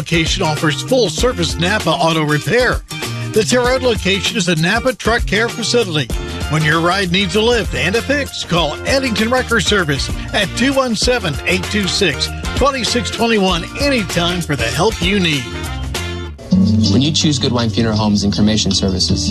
Location offers full-service Napa auto repair. The Terre Haute location is a Napa Truck Care facility. When your ride needs a lift and a fix, call Eddington Wrecker Service at 217-826-2621 anytime for the help you need. When you choose Goodwine Funeral Homes and Cremation Services,